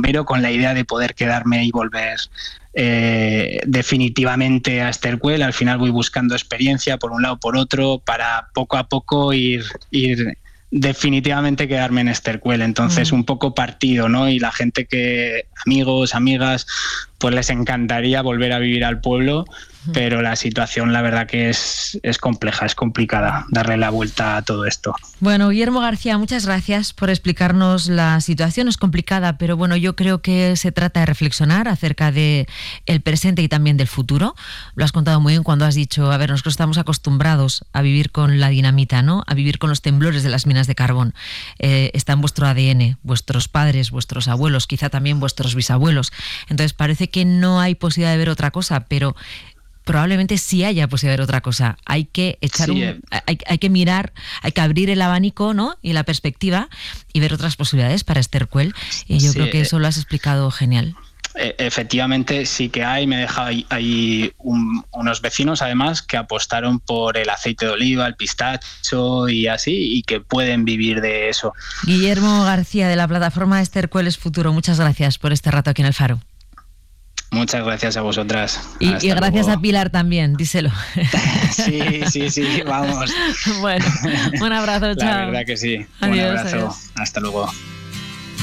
bombero con la idea de poder quedarme y volver definitivamente a Estercuel. Al final voy buscando experiencia por un lado por otro para poco a poco ir definitivamente quedarme en Estercuel. Entonces un poco partido, ¿no? Y la gente amigos, amigas, pues les encantaría volver a vivir al pueblo, pero la situación la verdad que es compleja, es complicada darle la vuelta a todo esto. Bueno, Guillermo García, muchas gracias por explicarnos la situación. Es complicada, pero bueno, yo creo que se trata de reflexionar acerca de el presente y también del futuro. Lo has contado muy bien cuando has dicho, a ver, nosotros estamos acostumbrados a vivir con la dinamita, ¿no? A vivir con los temblores de las minas de carbón. Está en vuestro ADN, vuestros padres, vuestros abuelos, quizá también vuestros bisabuelos. Entonces parece que no hay posibilidad de ver otra cosa, pero probablemente sí haya posibilidad de ver otra cosa. Hay que echar hay que mirar, hay que abrir el abanico, ¿no? Y la perspectiva y ver otras posibilidades para Estercuel. Y yo creo que eso lo has explicado genial. Efectivamente sí que hay. Me he dejado ahí unos vecinos además que apostaron por el aceite de oliva, el pistacho y así, y que pueden vivir de eso. Guillermo García, de la plataforma Estercuel es Futuro, muchas gracias por este rato aquí en El Faro. Muchas gracias a vosotras. Y gracias a Pilar también, díselo. Sí, vamos. Bueno, un abrazo, chao. La verdad que sí. Adiós, Un abrazo. adiós. Hasta luego.